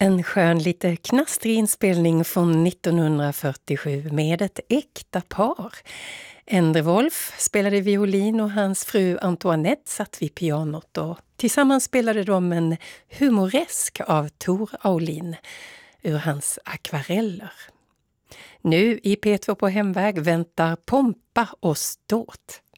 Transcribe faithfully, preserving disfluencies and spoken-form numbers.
En skön lite knastrig inspelning från nittonhundrafyrtiosju med ett äkta par. Endre Wolf spelade violin och hans fru Antoinette satt vid pianot och tillsammans spelade de en humoresk av Tor Aulin ur hans akvareller. Nu i P två på hemväg väntar Pompa och ståt.